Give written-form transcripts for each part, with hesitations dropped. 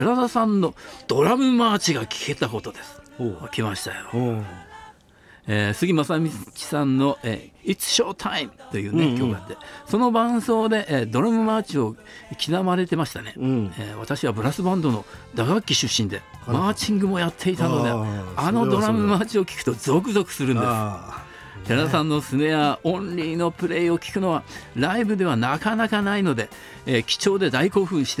寺田さんのドラムマーチが聴けたことです。来ましたよ。杉正道さんの「It's Show Time」というね、曲があって、その伴奏で、ドラムマーチを刻まれてましたね。私はブラスバンドの打楽器出身でマーチングもやっていたので、あのドラムマーチを聴くとゾクゾクするんです。寺田さんのスネアオンリーのプレイを聴くのはライブではなかなかないので、貴重で大興奮して、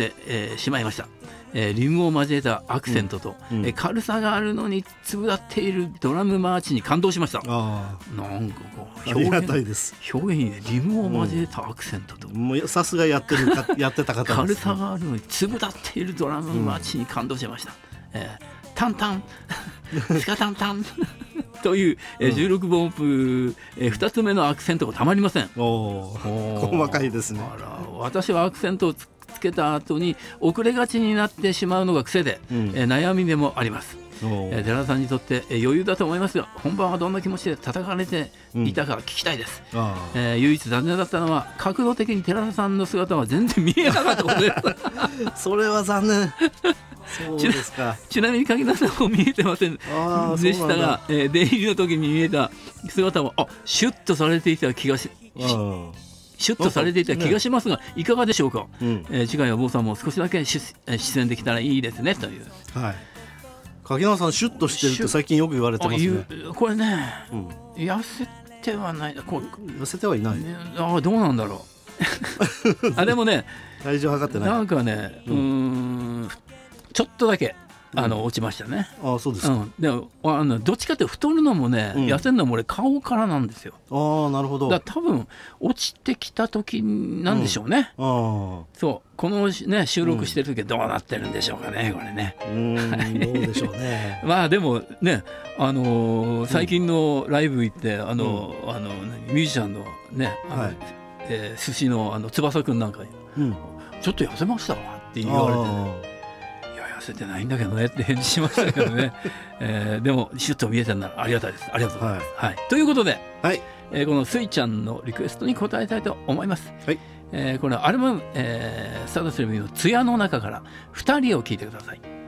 しまいました。リムを交えたアクセントと、軽さがあるのに粒立っているドラムマーチに感動しました。なんかこうありがたいです。 表現にリムを交えたアクセントと、 もうさすがやってた方です、ね、 軽さがあるのに粒立っているドラムマーチに感動しました。タンタンスカタンタンという、16分音符、2つ目のアクセントがたまりません。 細かいですね。 私はアクセントをつけた後に遅れがちになってしまうのが癖で、悩みでもあります。寺田さんにとって余裕だと思いますが、本番はどんな気持ちで叩かれていたか聞きたいです。唯一残念だったのは角度的に寺田さんの姿は全然見えなかったことですそれは残念。そうですか。 ちなみに柿田さんも見えてませんでしたが、出入りの時に見えた姿もシュッとされていた気がしますが、いかがでしょうか。次回は坊さんも少しだけ出演できたらいいですねという。 柿田さんシュッとしてるって最近よく言われてますね。 これね、痩せてはない、 痩せてはいない、 どうなんだろうでもね、 体重測ってない、 なんかね、ちょっとだけ落ちましたね。 そうですか。 でもどっちかって太るのもね、痩せるのも俺顔からなんですよ。 なるほど。 だから多分落ちてきた時なんでしょうね。そうこのね収録してる時はどうなってるんでしょうかね、これね。 どうでしょうね。 でもね、最近のライブ行ってミュージシャンのね、寿司の翼くんなんかに、ちょっと痩せましたわって言われてね、痩せてないんだけどねって返事しましたけどね。でもシュッと見えてるならありがたいです。ありがとうございます。ということで、このスイちゃんのリクエストに答えたいと思います。これはアルバム、スタートするの艶の中から2人を聴いてください。